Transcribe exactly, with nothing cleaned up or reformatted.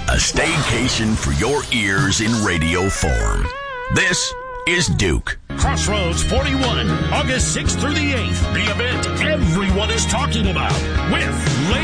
A staycation for your ears in radio form. This is Duke. Crossroads forty-one, August sixth through the eighth. The event everyone is talking about with